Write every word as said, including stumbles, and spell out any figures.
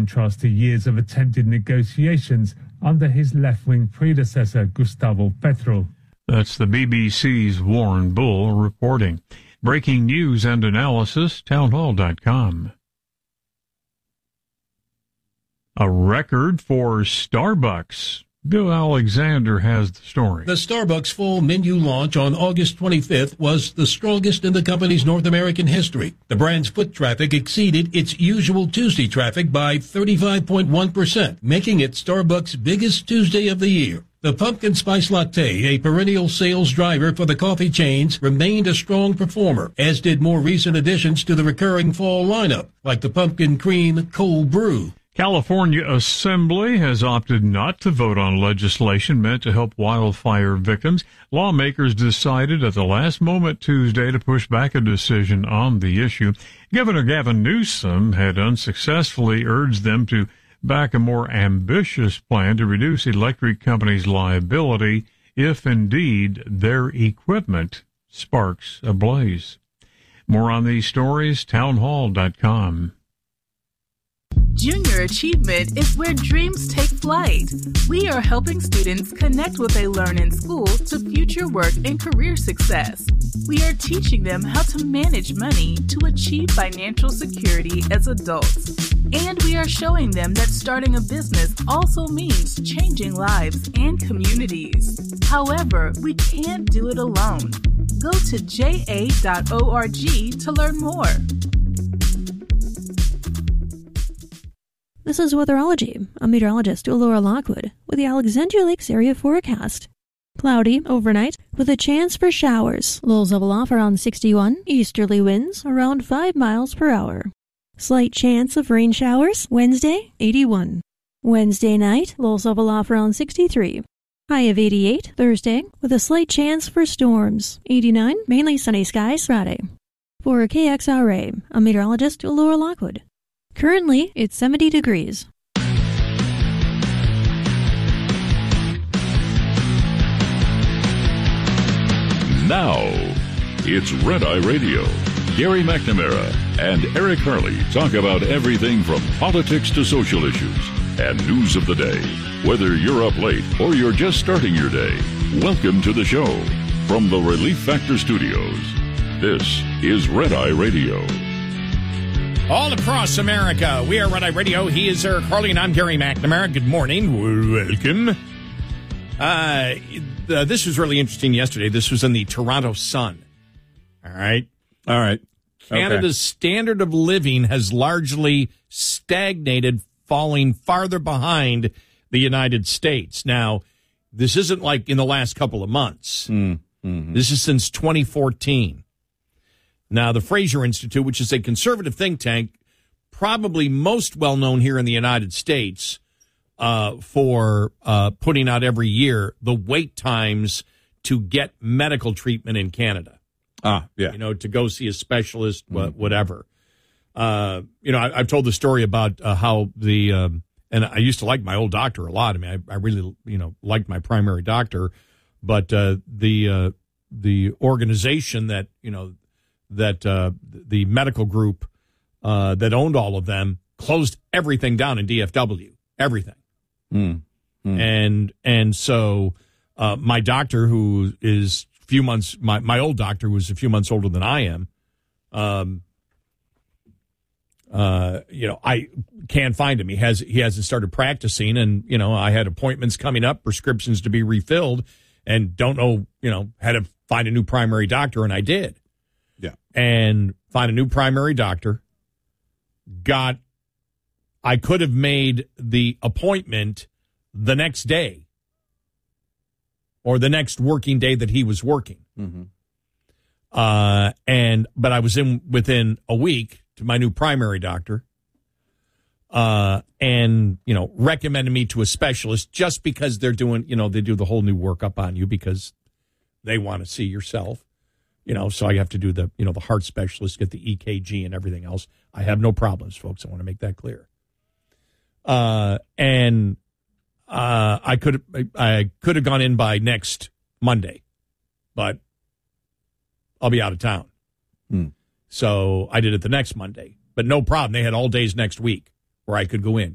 contrast to years of attempted negotiations under his left-wing predecessor, Gustavo Petro. That's the B B C's Warren Bull reporting. Breaking news and analysis, townhall dot com. A record for Starbucks. Bill Alexander has the story. The Starbucks fall menu launch on August twenty-fifth was the strongest in the company's North American history. The brand's foot traffic exceeded its usual Tuesday traffic by thirty-five point one percent, making it Starbucks' biggest Tuesday of the year. The pumpkin spice latte, a perennial sales driver for the coffee chains, remained a strong performer, as did more recent additions to the recurring fall lineup, like the pumpkin cream cold brew. California Assembly has opted not to vote on legislation meant to help wildfire victims. Lawmakers decided at the last moment Tuesday to push back a decision on the issue. Governor Gavin Newsom had unsuccessfully urged them to back a more ambitious plan to reduce electric companies' liability if indeed their equipment sparks a blaze. More on these stories, townhall dot com. Junior Achievement is where dreams take flight. We are helping students connect what they learn in school to future work and career success. We are teaching them how to manage money to achieve financial security as adults. And we are showing them that starting a business also means changing lives and communities. However, we can't do it alone. Go to j a dot org to learn more. This is Weatherology. I'm meteorologist Laura Lockwood with the Alexandria Lakes area forecast. Cloudy overnight with a chance for showers. Lows level off around sixty-one. Easterly winds around five miles per hour. Slight chance of rain showers Wednesday, eighty-one. Wednesday night, lows level off around sixty-three. High of eighty-eight Thursday with a slight chance for storms. eighty-nine, mainly sunny skies Friday. For K X R A, I'm meteorologist Laura Lockwood. Currently, it's seventy degrees. Now, it's Red Eye Radio. Gary McNamara and Eric Harley talk about everything from politics to social issues and news of the day. Whether you're up late or you're just starting your day, welcome to the show. From the Relief Factor Studios, this is Red Eye Radio. All across America, we are Red Eye Radio. He is Eric Harley, and I'm Gary McNamara. Good morning. Welcome. Uh, uh, this was really interesting yesterday. This was in the Toronto Sun. All right? All right. Canada's Okay. standard of living has largely stagnated, falling farther behind the United States. Now, this isn't like in the last couple of months. Mm, mm-hmm. This is since twenty fourteen. Now, the Fraser Institute, which is a conservative think tank, probably most well-known here in the United States uh, for uh, putting out every year the wait times to get medical treatment in Canada. Ah, yeah. You know, to go see a specialist, mm-hmm. whatever. Uh, you know, I, I've told the story about uh, how the, um, and I used to like my old doctor a lot. I mean, I, I really, you know, liked my primary doctor, but uh, the uh, the organization that, you know, that uh, the medical group uh, that owned all of them closed everything down in D F W, everything. Mm. Mm. And and so uh, my doctor, who is a few months, my, my old doctor, who was a few months older than I am, um, uh, you know, I can't find him. He has he hasn't started practicing, and you know, I had appointments coming up, prescriptions to be refilled, and don't know, you know, how to find a new primary doctor, and I did. Yeah. And find a new primary doctor. Got, I could have made the appointment the next day or the next working day that he was working. Mm-hmm. Uh, and, but I was in within a week to my new primary doctor. Uh, and, you know, recommended me to a specialist just because they're doing, you know, they do the whole new workup on you because they want to see yourself. You know, so I have to do the, you know, the heart specialist, get the E K G and everything else. I have no problems, folks. I want to make that clear. Uh, and uh, I could I could have gone in by next Monday, but I'll be out of town. Hmm. So I did it the next Monday, but no problem. They had all days next week where I could go in.